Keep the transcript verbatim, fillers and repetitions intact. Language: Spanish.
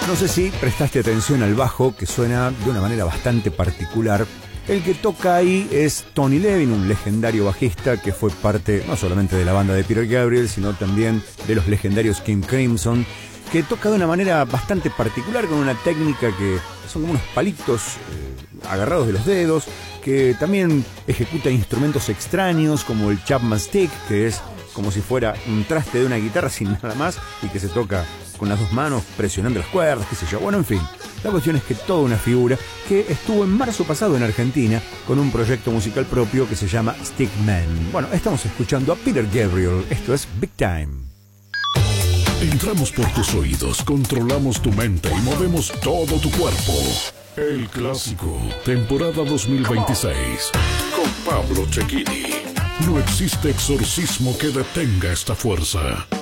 No sé si prestaste atención al bajo, que suena de una manera bastante particular. El que toca ahí es Tony Levin, un legendario bajista que fue parte no solamente de la banda de Peter Gabriel, sino también de los legendarios King Crimson, que toca de una manera bastante particular, con una técnica que son como unos palitos eh, agarrados de los dedos, que también ejecuta instrumentos extraños como el Chapman Stick, que es como si fuera un traste de una guitarra sin nada más y que se toca con las dos manos presionando las cuerdas, qué sé yo. Bueno, en fin, la cuestión es que toda una figura que estuvo en marzo pasado en Argentina con un proyecto musical propio que se llama Stickman. Bueno, estamos escuchando a Peter Gabriel, esto es Big Time. Entramos por tus oídos, controlamos tu mente y movemos todo tu cuerpo. El Clásico, temporada dos mil veintiséis, con Pablo Cecchini. No existe exorcismo que detenga esta fuerza.